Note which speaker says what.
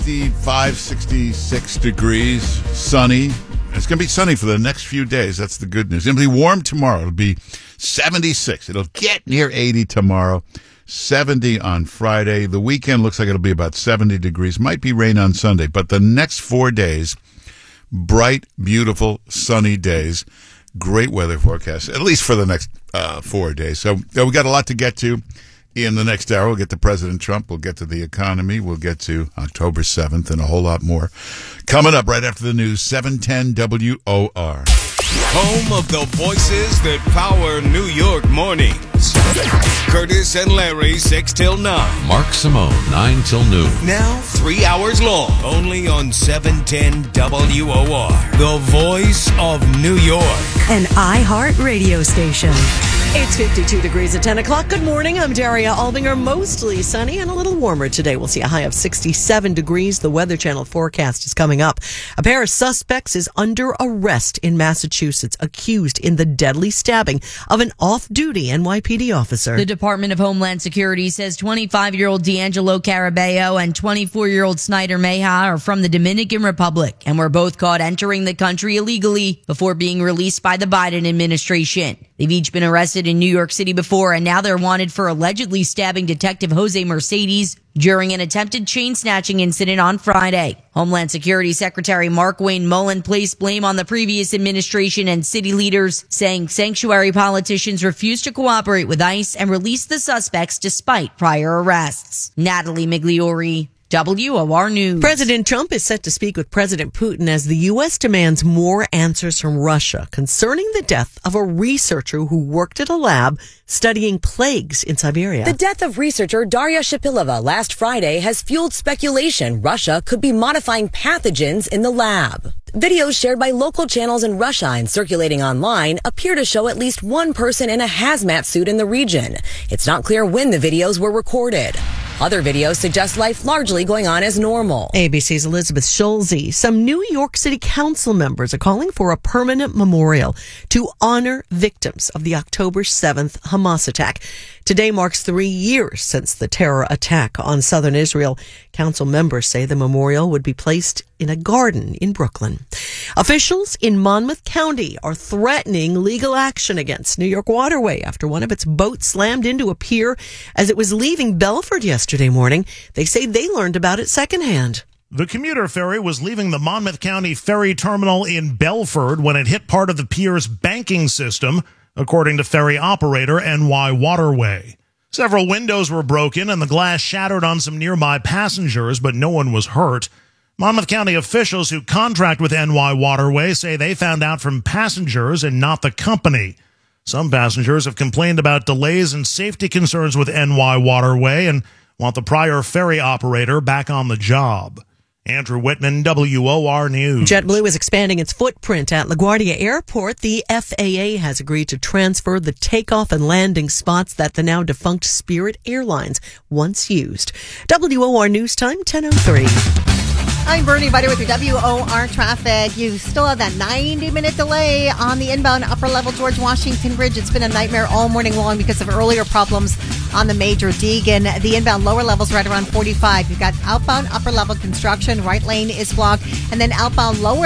Speaker 1: 65, 66 degrees, sunny. It's going to be sunny for the next few days. That's the good news. It'll be warm tomorrow. It'll be 76. It'll get near 80 tomorrow. 70 on Friday. The weekend looks like it'll be about 70 degrees. Might be rain on Sunday. But the next 4 days, bright, beautiful, sunny days. Great weather forecast, at least for the next 4 days. So we got a lot to get to. In the next hour, we'll get to President Trump. We'll get to the economy. We'll get to October 7th and a whole lot more. Coming up right after the news, 710 WOR.
Speaker 2: Home of the voices that power New York mornings. Curtis and Larry, 6 till 9.
Speaker 3: Mark Simone, 9 till noon.
Speaker 2: Now 3 hours long. Only on 710 WOR. The voice of New York.
Speaker 4: An iHeart radio station. It's 52 degrees at 10 o'clock. Good morning. I'm Daria Albinger. Mostly sunny and a little warmer today. We'll see a high of 67 degrees. The Weather Channel forecast is coming up. A pair of suspects is under arrest in Massachusetts, accused in the deadly stabbing of an off-duty NYPD officer.
Speaker 5: The Department of Homeland Security says 25-year-old D'Angelo Carabeo and 24-year-old Snyder Meja are from the Dominican Republic and were both caught entering the country illegally before being released by the Biden administration. They've each been arrested in New York City before, and now they're wanted for allegedly stabbing Detective Jose Mercedes during an attempted chain snatching incident on Friday. Homeland Security Secretary Markwayne Mullin placed blame on the previous administration and city leaders, saying sanctuary politicians refused to cooperate with ICE and release the suspects despite prior arrests. Natalie Migliori, WOR News.
Speaker 4: President Trump is set to speak with President Putin as the U.S. demands more answers from Russia concerning the death of a researcher who worked at a lab studying plagues in Siberia.
Speaker 6: The death of researcher Daria Shapilova last Friday has fueled speculation Russia could be modifying pathogens in the lab. Videos shared by local channels in Russia and circulating online appear to show at least one person in a hazmat suit in the region. It's not clear when the videos were recorded. Other videos suggest life largely going on as normal.
Speaker 4: ABC's Elizabeth Schulze. Some New York City Council members are calling for a permanent memorial to honor victims of the October 7th Hamas attack. Today marks 3 years since the terror attack on southern Israel. Council members say the memorial would be placed in a garden in Brooklyn. Officials in Monmouth County are threatening legal action against New York Waterway after one of its boats slammed into a pier as it was leaving Belford yesterday morning. They say they learned about it secondhand.
Speaker 7: The commuter ferry was leaving the Monmouth County Ferry Terminal in Belford when it hit part of the pier's banking system, according to ferry operator NY Waterway. Several windows were broken and the glass shattered on some nearby passengers, but no one was hurt. Monmouth County officials who contract with NY Waterway say they found out from passengers and not the company. Some passengers have complained about delays and safety concerns with NY Waterway and want the prior ferry operator back on the job. Andrew Whitman, WOR News.
Speaker 4: JetBlue is expanding its footprint at LaGuardia Airport. The FAA has agreed to transfer the takeoff and landing spots that the now defunct Spirit Airlines once used. WOR News Time, 10:03.
Speaker 8: I'm Bernie Butter with your WOR traffic. You still have that 90-minute delay on the inbound upper-level George Washington Bridge. It's been a nightmare all morning long because of earlier problems on the major Deegan. The inbound lower levels right around 45. You've got outbound upper-level construction. Right lane is blocked. And then outbound lower